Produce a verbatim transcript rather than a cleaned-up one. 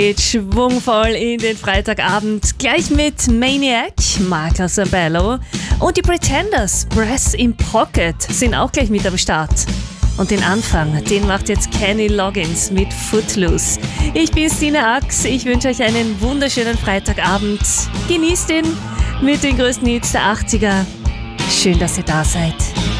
Geht schwungvoll in den Freitagabend, gleich mit Maniac, Michael Zambello und die Pretenders, Brass in Pocket, sind auch gleich mit am Start. Und den Anfang, den macht jetzt Kenny Loggins mit Footloose. Ich bin Stina Ax, ich wünsche euch einen wunderschönen Freitagabend. Genießt ihn mit den größten Hits der achtziger. Schön, dass ihr da seid.